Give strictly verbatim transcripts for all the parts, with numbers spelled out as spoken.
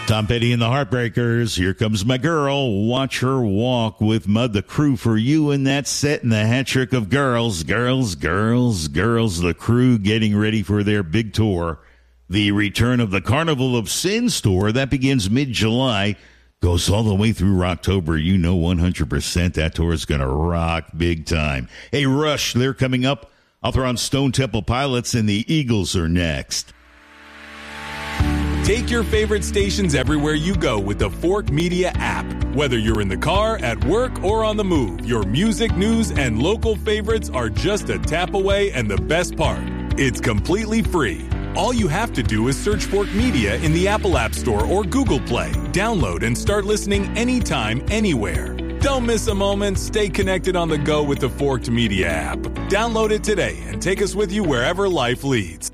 Tom Petty and the Heartbreakers. Here comes my girl. Watch her walk with Mud the Crew for you in that set and the hat trick of girls. Girls, girls, girls. The Crew getting ready for their big tour. The return of the Carnival of Sins tour. That begins mid-July. Goes all the way through October. You know one hundred percent that tour is going to rock big time. Hey, Rush, they're coming up. I'll throw on Stone Temple Pilots, and the Eagles are next. Take your favorite stations everywhere you go with the Fork Media app. Whether you're in the car, at work, or on the move, your music, news, and local favorites are just a tap away, and the best part, it's completely free. All you have to do is search Fork Media in the Apple App Store or Google Play. Download and start listening anytime, anywhere. Don't miss a moment. Stay connected on the go with the Forked Media app. Download it today and take us with you wherever life leads.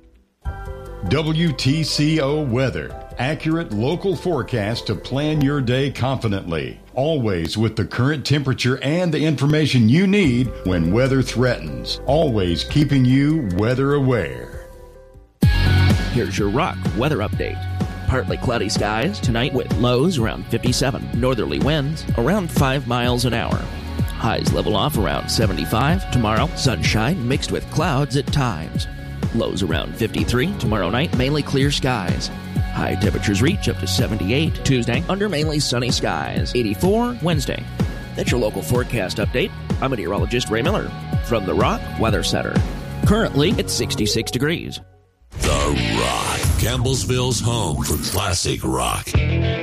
W T C O Weather. Accurate local forecast to plan your day confidently. Always with the current temperature and the information you need when weather threatens. Always keeping you weather aware. Here's your Rock weather update. Partly cloudy skies tonight with lows around fifty-seven. Northerly winds around five miles an hour. Highs level off around seventy-five. Tomorrow, sunshine mixed with clouds at times. Lows around fifty-three. Tomorrow night, mainly clear skies. High temperatures reach up to seventy-eight. Tuesday, under mainly sunny skies. eighty-four Wednesday. That's your local forecast update. I'm meteorologist Ray Miller from the Rock Weather Center. Currently, it's sixty-six degrees. The Rock, Campbellsville's home for classic rock.